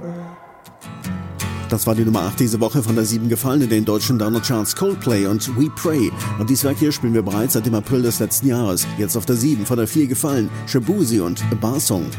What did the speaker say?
Das war die Nummer 8 diese Woche von der 7 gefallen in den deutschen Download-Charts. Coldplay und We Pray. Und dieses Werk hier spielen wir bereits seit dem April des letzten Jahres. Jetzt auf der 7 von der 4 gefallen. Shabuzi und A Bar Song.